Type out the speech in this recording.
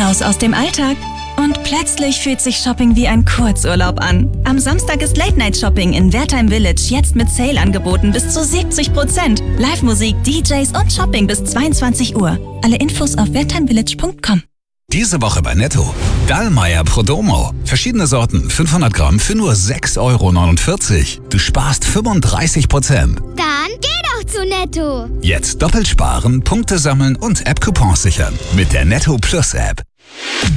Raus aus dem Alltag. Und plötzlich fühlt sich Shopping wie ein Kurzurlaub an. Am Samstag ist Late-Night-Shopping in Wertheim Village jetzt mit Sale-Angeboten bis zu 70%. Live-Musik, DJs und Shopping bis 22 Uhr. Alle Infos auf wertheimvillage.com. Diese Woche bei Netto. Dallmayr Prodomo. Verschiedene Sorten, 500 Gramm für nur 6,49 €. Du sparst 35%. Dann geh doch zu Netto. Jetzt doppelt sparen, Punkte sammeln und App-Coupons sichern. Mit der Netto Plus App.